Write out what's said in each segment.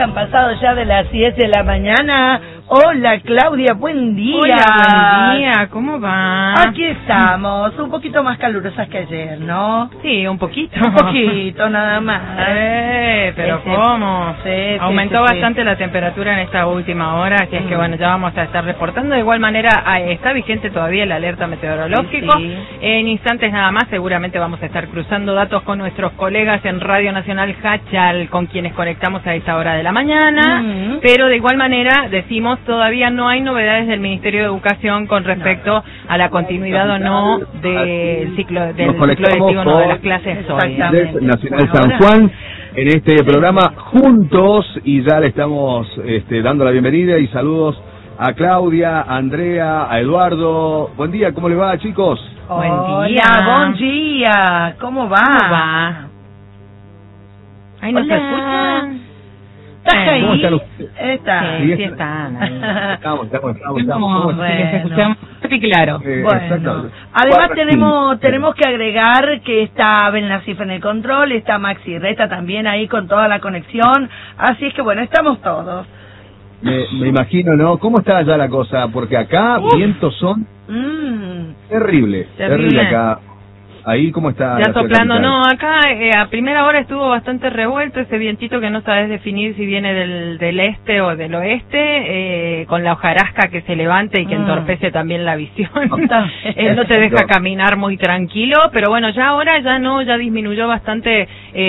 han pasado ya de las 10 de la mañana. Hola Claudia, buen día. Hola, buen día, ¿cómo va? Aquí estamos, un poquito más calurosas que ayer, ¿no? Sí, un poquito. Un poquito, nada más. Pero Sí, ¿cómo? Sí, Aumentó sí. bastante la temperatura en esta última hora, así es que bueno, ya vamos a estar reportando. De igual manera, está vigente todavía el alerta meteorológico. Sí. En instantes nada más, seguramente vamos a estar cruzando datos con nuestros colegas en Radio Nacional Hachal, con quienes conectamos a esta hora de la mañana. Pero de igual manera, decimos, todavía no hay novedades del Ministerio de Educación con respecto a la continuidad o no del ciclo lectivo, no de las clases hoy. Nacional San Juan en este programa juntos, y ya le estamos dando la bienvenida y saludos a Claudia, a Andrea, a Eduardo. Buen día, ¿cómo les va, chicos? Buen día. Buen día, ¿cómo va? ¿Cómo va? ¿Ahí nos escuchan? ¿Estás ahí? ¿Cómo están ustedes? Está. Sí, sí están ahí. Estamos. Bueno. Escuchamos y claro. Bueno, además tenemos que agregar que está Abel Nasif en el control, está Maxi Reta también ahí con toda la conexión, así es que bueno, estamos todos. Me imagino, ¿no? ¿Cómo está allá la cosa? Porque acá vientos son terrible acá. Ahí, ¿cómo está? Ya soplando, no, acá a primera hora estuvo bastante revuelto ese vientito que no sabes definir si viene del este o del oeste, con la hojarasca que se levanta y que entorpece también la visión. No te deja caminar muy tranquilo, pero bueno, ya ahora ya disminuyó bastante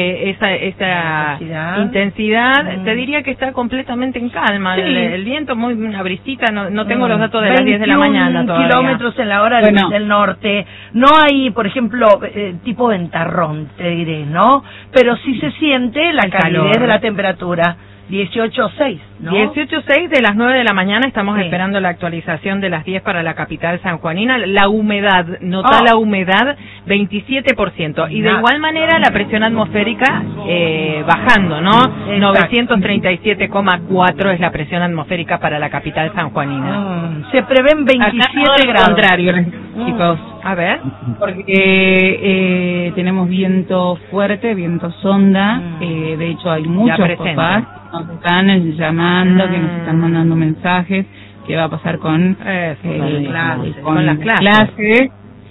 esa intensidad. Te diría que está completamente en calma, sí. el viento, muy una brisita, no tengo los datos de las 10 de la mañana todavía. Kilómetros en la hora del norte, no hay, por ejemplo, tipo ventarrón, te diré, ¿no? Pero sí se siente la calidez de la temperatura. 18.6, ¿no? 18.6 de las 9 de la mañana, estamos esperando la actualización de las 10 para la capital sanjuanina. La humedad, la humedad, 27%. Y de igual manera la presión atmosférica bajando, ¿no? 937,4 es la presión atmosférica para la capital sanjuanina. Se prevén 27 grados. Al contrario, chicos. A ver. Porque tenemos viento fuerte, viento sonda. De hecho, hay muchos papás que nos están llamando, que nos están mandando mensajes. ¿Qué va a pasar con las clases?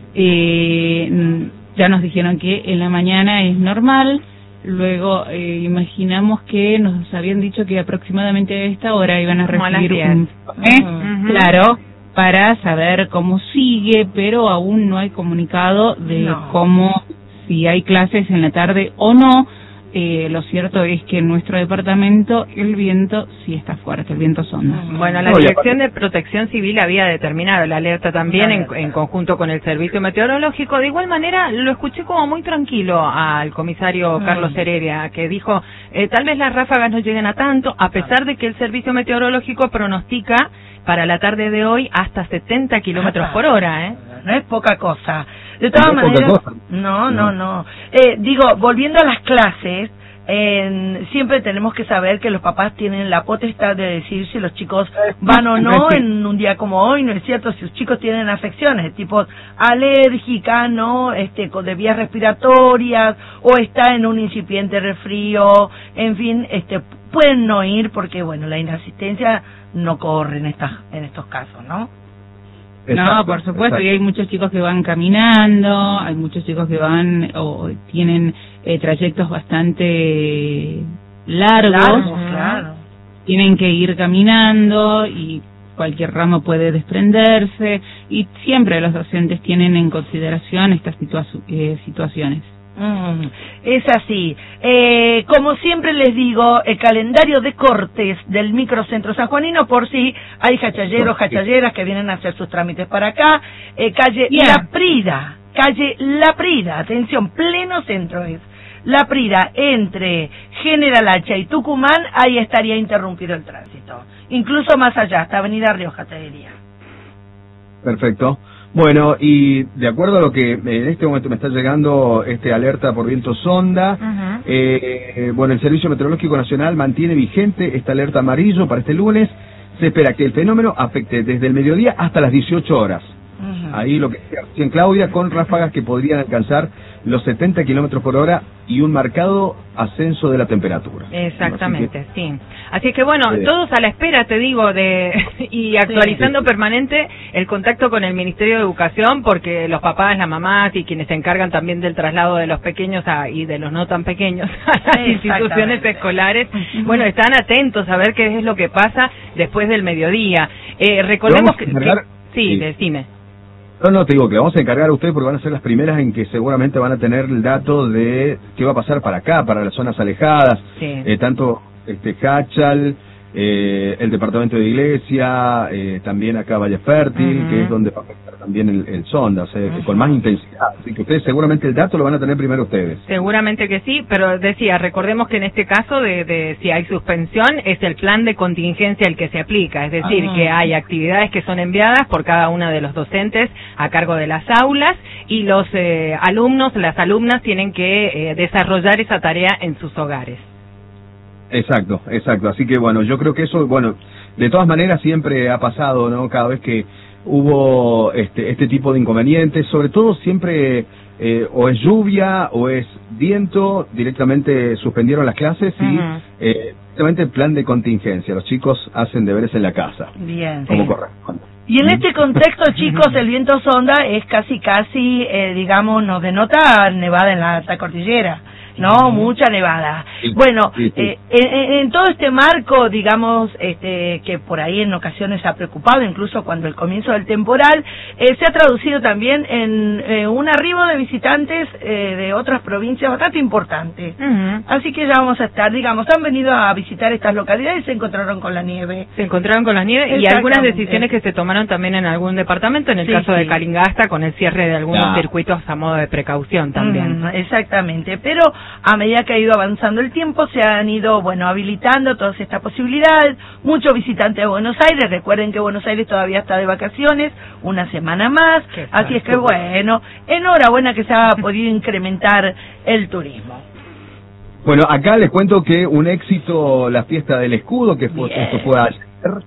Ya nos dijeron que en la mañana es normal. Luego imaginamos que nos habían dicho que aproximadamente a esta hora iban a recibir un claro, para saber cómo sigue, pero aún no hay comunicado de cómo, si hay clases en la tarde o no. Lo cierto es que en nuestro departamento el viento sí está fuerte, el viento sonda. Bueno, la Dirección de Protección Civil había determinado la alerta también en conjunto con el Servicio Meteorológico. De igual manera, lo escuché como muy tranquilo al comisario Carlos Heredia, que dijo, tal vez las ráfagas no lleguen a tanto, a pesar de que el Servicio Meteorológico pronostica para la tarde de hoy hasta 70 kilómetros por hora, No es poca cosa. De todas maneras, no. Digo, volviendo a las clases, siempre tenemos que saber que los papás tienen la potestad de decir si los chicos van o no en un día como hoy, ¿no es cierto? Si los chicos tienen afecciones de tipo alérgica, ¿no? De vías respiratorias, o está en un incipiente resfrío, en fin, pueden no ir porque, bueno, la inasistencia no corre en estos casos, ¿no? No, por supuesto, y hay muchos chicos que van caminando, hay muchos chicos que van o tienen trayectos bastante largos, claro. Tienen que ir caminando y cualquier ramo puede desprenderse, y siempre los docentes tienen en consideración estas situaciones. Es así. Como siempre les digo, el calendario de cortes del microcentro sanjuanino, por si hay hachalleros, hachalleras que vienen a hacer sus trámites para acá. Calle La Prida, atención, pleno centro es. La Prida, entre General Hacha y Tucumán, ahí estaría interrumpido el tránsito. Incluso más allá, hasta Avenida Rioja, te diría. Perfecto. Bueno, y de acuerdo a lo que en este momento me está llegando alerta por viento sonda, bueno, el Servicio Meteorológico Nacional mantiene vigente esta alerta amarillo para este lunes. Se espera que el fenómeno afecte desde el mediodía hasta las 18 horas. Ahí lo que decía Claudia, con ráfagas que podrían alcanzar los 70 kilómetros por hora y un marcado ascenso de la temperatura. Exactamente, sí. Así que bueno, todos a la espera, te digo, y actualizando permanente el contacto con el Ministerio de Educación, porque los papás, las mamás y quienes se encargan también del traslado de los pequeños y de los no tan pequeños a las instituciones escolares, bueno, están atentos a ver qué es lo que pasa después del mediodía. Recordemos que... Sí, decime. No, te digo que vamos a encargar a ustedes porque van a ser las primeras en que seguramente van a tener el dato de qué va a pasar para acá, para las zonas alejadas, tanto Hachal, el departamento de Iglesia, también acá Valle Fértil, que es donde va a afectar también el sonda, o sea, con más intensidad. Así que ustedes seguramente el dato lo van a tener primero ustedes. Seguramente que sí, pero decía, recordemos que en este caso de si hay suspensión, es el plan de contingencia el que se aplica, es decir, que hay actividades que son enviadas por cada uno de los docentes a cargo de las aulas y los alumnos, las alumnas tienen que desarrollar esa tarea en sus hogares. Exacto. Así que bueno, yo creo que eso, bueno, de todas maneras siempre ha pasado, ¿no? Cada vez que hubo este tipo de inconvenientes, sobre todo siempre o es lluvia o es viento, directamente suspendieron las clases y directamente el plan de contingencia. Los chicos hacen deberes en la casa. Bien. Como corresponde. Y en este contexto, chicos, el viento sonda es casi, digamos, nos denota nevada en la alta cordillera. No, mucha nevada. Bueno, en todo este marco, digamos, que por ahí en ocasiones ha preocupado, incluso cuando el comienzo del temporal, se ha traducido también en un arribo de visitantes de otras provincias bastante importante. Así que ya vamos a estar, digamos, han venido a visitar estas localidades y se encontraron con la nieve. Se encontraron con la nieve y algunas decisiones que se tomaron también en algún departamento, en el caso de Calingasta, con el cierre de algunos circuitos a modo de precaución también. Exactamente, pero a medida que ha ido avanzando el tiempo se han ido, habilitando todas estas posibilidades. Muchos visitantes de Buenos Aires, recuerden que Buenos Aires todavía está de vacaciones, una semana más, así es que enhorabuena que se ha podido incrementar el turismo. Bueno, acá les cuento que un éxito la fiesta del escudo, que esto fue ayer,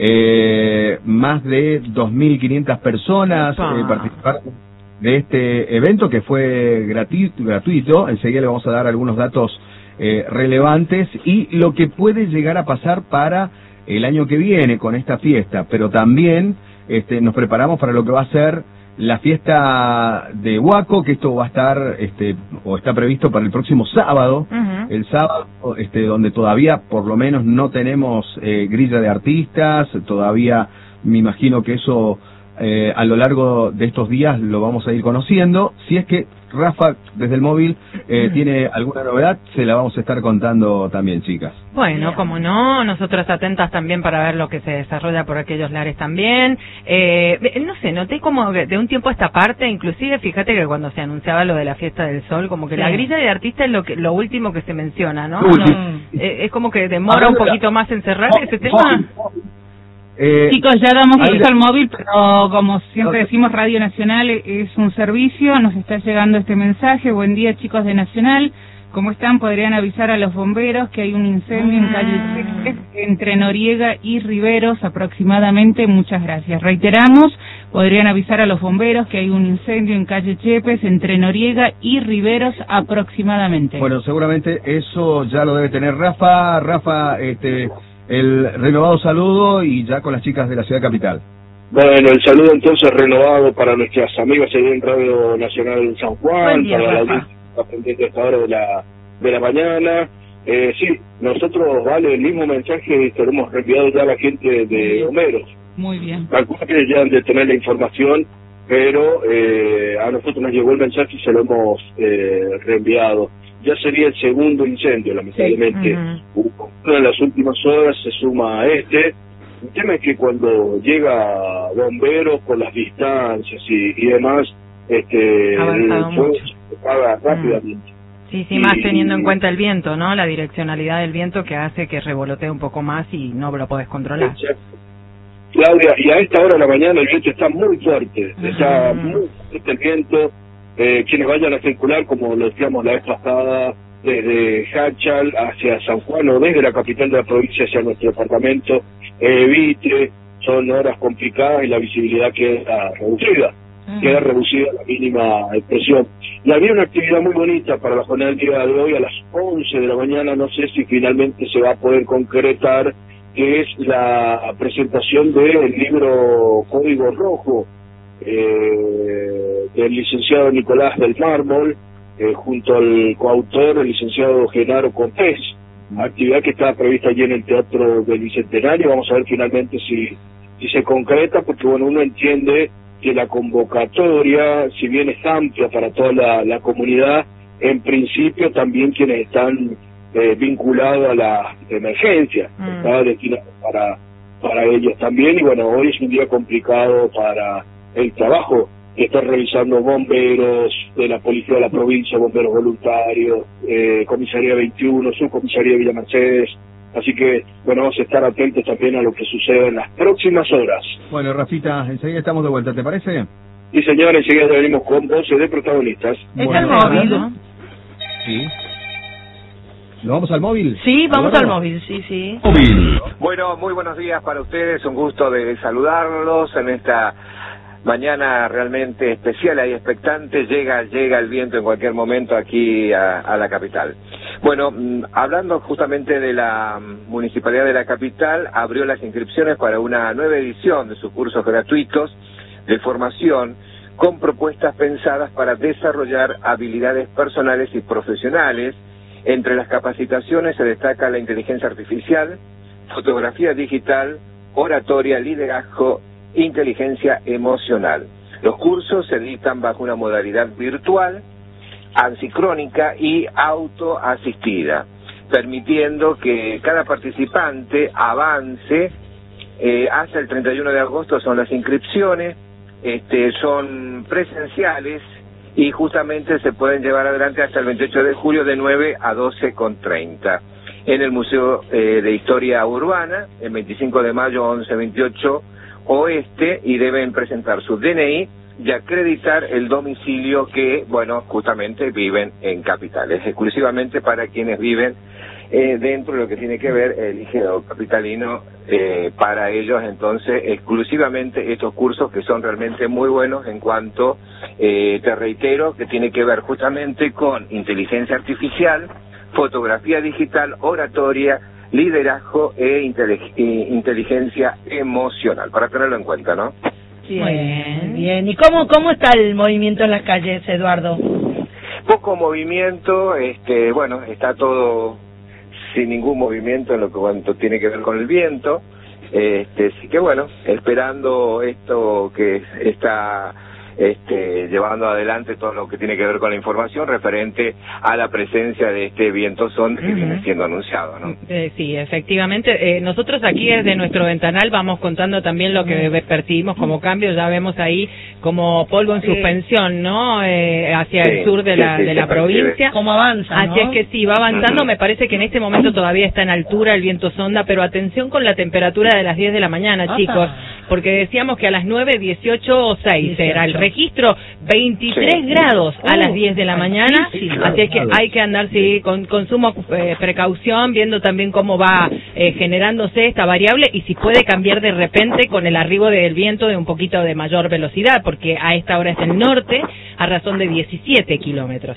más de 2.500 personas participaron de este evento que fue gratuito. Enseguida le vamos a dar algunos datos relevantes y lo que puede llegar a pasar para el año que viene con esta fiesta, pero también nos preparamos para lo que va a ser la fiesta de Huaco, que esto va a estar o está previsto para el próximo sábado, el sábado, donde todavía por lo menos no tenemos grilla de artistas, todavía me imagino que eso a lo largo de estos días lo vamos a ir conociendo. Si es que Rafa, desde el móvil, tiene alguna novedad, se la vamos a estar contando también, chicas. Bueno, como no, nosotras atentas también para ver lo que se desarrolla por aquellos lares también. No sé, noté como de un tiempo a esta parte, inclusive fíjate que cuando se anunciaba lo de la Fiesta del Sol, como que la grilla de artistas es lo último que se menciona, ¿no? Es como que demora un poquito más en cerrar ese tema. Chicos, ya damos uso al móvil, pero como siempre decimos, Radio Nacional es un servicio, nos está llegando este mensaje. Buen día, chicos de Nacional, ¿cómo están? Podrían avisar a los bomberos que hay un incendio en calle Chepes, entre Noriega y Riveros aproximadamente. Muchas gracias. Reiteramos, podrían avisar a los bomberos que hay un incendio en calle Chepes, entre Noriega y Riveros aproximadamente. Bueno, seguramente eso ya lo debe tener Rafa, el renovado saludo y ya con las chicas de la ciudad capital. Bueno, el saludo entonces renovado para nuestras amigas en Radio Nacional San Juan, para la audiencia que está pendiente a esta hora de la mañana. Sí, nosotros, el mismo mensaje que hemos reenviado ya a la gente de Homeros. Muy bien. Calculo que ya han de tener la información, pero a nosotros nos llegó el mensaje y se lo hemos reenviado. Ya sería el segundo incendio, lamentablemente. Una de las últimas horas se suma a este. El tema es que cuando llega bomberos con las distancias y demás, el fuego se apaga rápidamente. Sí, más teniendo en cuenta el viento, ¿no? La direccionalidad del viento que hace que revolotee un poco más y no lo podés controlar. Exacto. Claudia, y a esta hora de la mañana el viento está muy fuerte, está muy fuerte el viento. Quienes vayan a circular, como lo decíamos la vez pasada, desde Hachal hacia San Juan o desde la capital de la provincia hacia nuestro departamento, evite, son horas complicadas y la visibilidad queda reducida. queda reducida a la mínima expresión. Y había una actividad muy bonita para la jornada del día de hoy a las 11 de la mañana, no sé si finalmente se va a poder concretar, que es la presentación del libro Código Rojo, del licenciado Nicolás del Mármol, junto al coautor, el licenciado Genaro Cortés, actividad que estaba prevista allí en el Teatro del Bicentenario. Vamos a ver finalmente si se concreta, porque bueno, uno entiende que la convocatoria, si bien es amplia para toda la comunidad, en principio también quienes están vinculados a la emergencia, estaba destinado para ellos también. Y bueno, hoy es un día complicado para el trabajo que están realizando bomberos de la Policía de la Provincia, bomberos voluntarios, Comisaría 21, Subcomisaría de Villa Mercedes. Así que, bueno, vamos a estar atentos también a lo que suceda en las próximas horas. Bueno, Rafita, enseguida estamos de vuelta, ¿te parece? Sí, señor, enseguida venimos con voces de protagonistas. ¿Es el móvil? Sí. ¿Nos vamos al móvil? Sí, vamos al móvil, sí. Móvil. Bueno, muy buenos días para ustedes, un gusto de saludarlos en esta mañana realmente especial y expectante. Llega el viento en cualquier momento aquí a la capital. Bueno, hablando justamente de la Municipalidad de la Capital, abrió las inscripciones para una nueva edición de sus cursos gratuitos de formación con propuestas pensadas para desarrollar habilidades personales y profesionales. Entre las capacitaciones se destaca la inteligencia artificial, fotografía digital, oratoria, liderazgo, inteligencia emocional. Los cursos se dictan bajo una modalidad virtual, asincrónica y autoasistida, permitiendo que cada participante avance. Hasta el 31 de agosto son las inscripciones, son presenciales y justamente se pueden llevar adelante hasta el 28 de julio de 9 a 12:30 en el Museo de Historia Urbana, el 25 de mayo 1128 Oeste, y deben presentar su DNI y acreditar el domicilio que, bueno, justamente viven en capitales, exclusivamente para quienes viven dentro de lo que tiene que ver el ejido capitalino. Para ellos, entonces, exclusivamente estos cursos que son realmente muy buenos en cuanto, te reitero, que tiene que ver justamente con inteligencia artificial, fotografía digital, oratoria, liderazgo e inteligencia emocional, para tenerlo en cuenta, ¿no? Bien. ¿Y cómo está el movimiento en las calles, Eduardo? Poco movimiento, bueno, está todo sin ningún movimiento en lo que cuanto tiene que ver con el viento, sí que bueno, esperando esto que está llevando adelante todo lo que tiene que ver con la información referente a la presencia de este viento sonda que viene siendo anunciado, ¿no? Sí, efectivamente. Nosotros aquí desde nuestro ventanal vamos contando también lo que percibimos como cambio. Ya vemos ahí como polvo en suspensión, ¿no? Hacia el sur de la provincia. ¿Cómo avanza, no? Así es que sí, va avanzando. Me parece que en este momento todavía está en altura el viento sonda, pero atención con la temperatura de las 10 de la mañana, chicos, porque decíamos que a las 9, 18 o 6 era el registro, 23 grados a las 10 de la mañana, así es que hay que andar con suma precaución, viendo también cómo va generándose esta variable y si puede cambiar de repente con el arribo del viento de un poquito de mayor velocidad, porque a esta hora es el norte a razón de 17 kilómetros,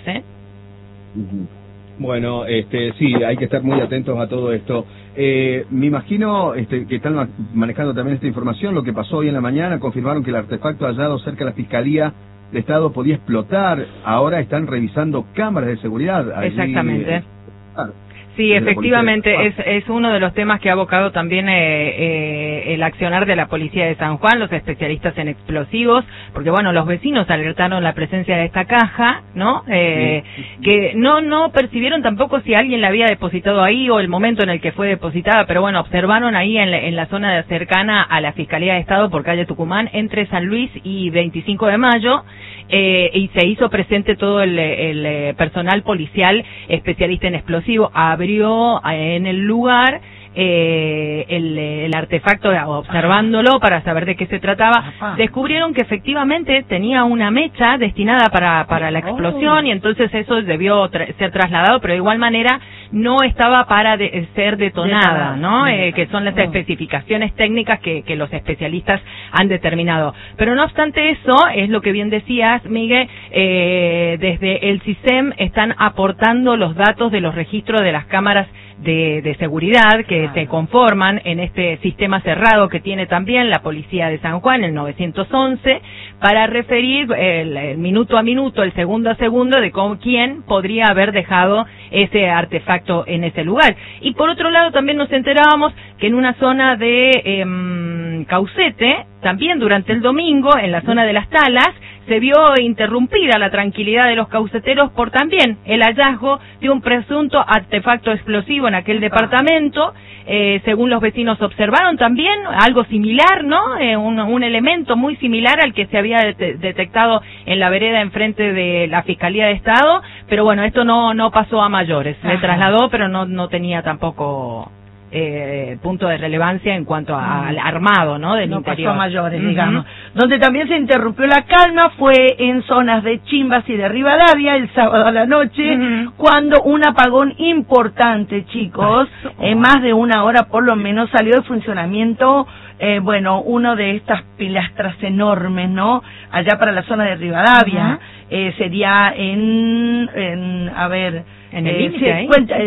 Bueno, sí, hay que estar muy atentos a todo esto. Me imagino que están manejando también esta información. Lo que pasó hoy en la mañana, confirmaron que el artefacto hallado cerca de la Fiscalía de Estado podía explotar. Ahora están revisando cámaras de seguridad allí. Exactamente. Sí, efectivamente, es uno de los temas que ha abocado también el accionar de la Policía de San Juan, los especialistas en explosivos, porque bueno, los vecinos alertaron la presencia de esta caja, ¿no? Que no percibieron tampoco si alguien la había depositado ahí o el momento en el que fue depositada, pero bueno, observaron ahí en la zona cercana a la Fiscalía de Estado por calle Tucumán, entre San Luis y 25 de mayo, y se hizo presente todo el personal policial especialista en explosivos. Abrió en el lugar el artefacto, observándolo para saber de qué se trataba, descubrieron que efectivamente tenía una mecha destinada para la explosión, y entonces eso debió ser trasladado, pero de igual manera no estaba para ser detonada, ¿no? Que son las especificaciones técnicas que los especialistas han determinado. Pero no obstante eso, es lo que bien decías, Miguel, desde el CISEM están aportando los datos de los registros de las cámaras de seguridad que se conforman en este sistema cerrado que tiene también la Policía de San Juan, el 911, para referir el minuto a minuto, el segundo a segundo de quién podría haber dejado ese artefacto en ese lugar. Y por otro lado también nos enterábamos que en una zona de Caucete, también durante el domingo, en la zona de las Talas, se vio interrumpida la tranquilidad de los cauceteros por también el hallazgo de un presunto artefacto explosivo en aquel departamento. Según los vecinos observaron también algo similar, ¿no? Un elemento muy similar al que se había detectado en la vereda enfrente de la Fiscalía de Estado, pero bueno, esto no pasó a mayores. Se trasladó, pero no tenía tampoco punto de relevancia en cuanto al armado, ¿no? Del interior. Pasó a mayores, digamos. Donde también se interrumpió la calma fue en zonas de Chimbas y de Rivadavia el sábado a la noche, cuando un apagón importante, chicos, en más de una hora por lo menos, salió de funcionamiento, uno de estas pilastras enormes, ¿no? Allá para la zona de Rivadavia, sería en el límite,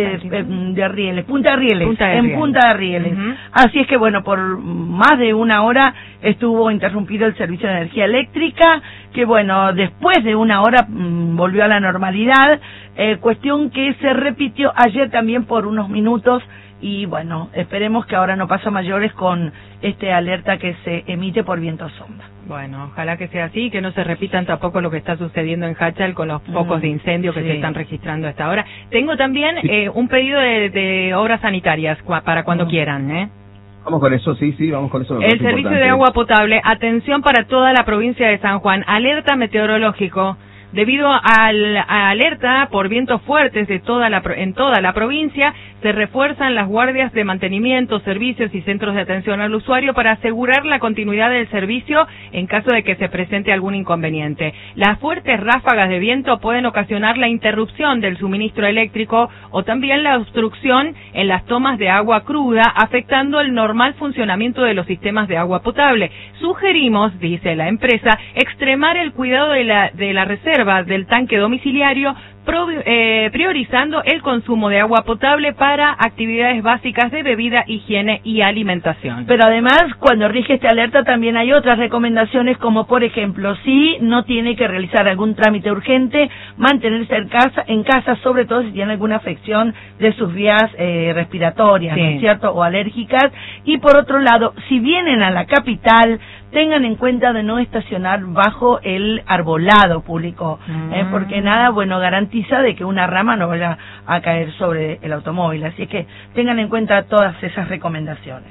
de Rieles, Punta Rieles, Punta de Rieles. Así es que por más de una hora estuvo interrumpido el servicio de energía eléctrica, que después de una hora volvió a la normalidad, cuestión que se repitió ayer también por unos minutos, y esperemos que ahora no pase a mayores con este alerta que se emite por viento sonda. Bueno, ojalá que sea así, que no se repitan tampoco lo que está sucediendo en Hachal con los focos de incendio que se están registrando hasta ahora. Tengo también un pedido de obras sanitarias para cuando quieran, ¿eh? Vamos con eso, sí, vamos con eso. El servicio de agua potable, atención para toda la provincia de San Juan, alerta meteorológico. Debido a la alerta por vientos fuertes en toda la provincia, se refuerzan las guardias de mantenimiento, servicios y centros de atención al usuario para asegurar la continuidad del servicio en caso de que se presente algún inconveniente. Las fuertes ráfagas de viento pueden ocasionar la interrupción del suministro eléctrico o también la obstrucción en las tomas de agua cruda, afectando el normal funcionamiento de los sistemas de agua potable. Sugerimos, dice la empresa, extremar el cuidado de la reserva del tanque domiciliario, priorizando el consumo de agua potable para actividades básicas de bebida, higiene y alimentación. Pero además, cuando rige esta alerta también hay otras recomendaciones, como por ejemplo, si no tiene que realizar algún trámite urgente, mantenerse en casa, sobre todo si tiene alguna afección de sus vías respiratorias, ¿no es cierto?, o alérgicas. Y por otro lado, si vienen a la capital, tengan en cuenta de no estacionar bajo el arbolado público, porque nada garantiza de que una rama no vaya a caer sobre el automóvil, así que tengan en cuenta todas esas recomendaciones.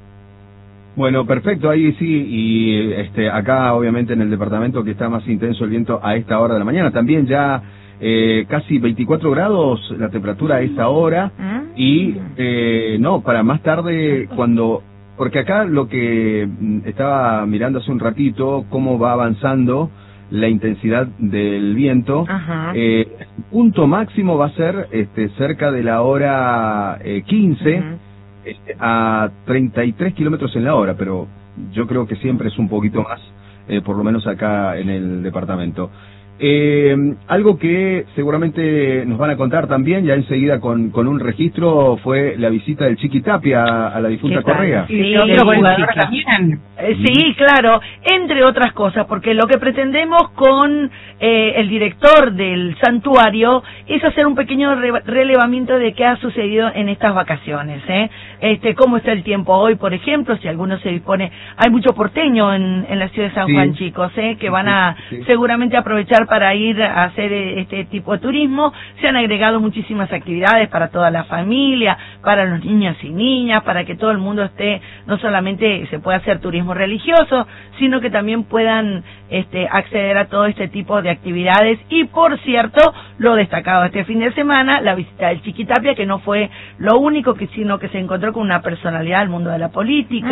Bueno, perfecto, ahí sí, y acá obviamente en el departamento que está más intenso el viento a esta hora de la mañana, también ya casi 24 grados la temperatura a esta hora, y para más tarde porque acá lo que estaba mirando hace un ratito, cómo va avanzando la intensidad del viento, punto máximo va a ser cerca de la hora 15, a 33 kilómetros en la hora, pero yo creo que siempre es un poquito más, por lo menos acá en el departamento. Algo que seguramente nos van a contar también ya enseguida con un registro fue la visita del Chiqui Tapia a la difunta Correa. Sí, claro, entre otras cosas, porque lo que pretendemos con el director del santuario es hacer un pequeño relevamiento de qué ha sucedido en estas vacaciones, cómo está el tiempo hoy, por ejemplo, si alguno se dispone. Hay mucho porteño en la ciudad de San Juan, chicos, que van a seguramente aprovechar lugar para ir a hacer este tipo de turismo. Se han agregado muchísimas actividades para toda la familia, para los niños y niñas, para que todo el mundo esté, no solamente se pueda hacer turismo religioso, sino que también puedan acceder a todo este tipo de actividades. Y por cierto, lo destacado este fin de semana, la visita del Chiquitapia, que no fue lo único, sino que se encontró con una personalidad del mundo de la política,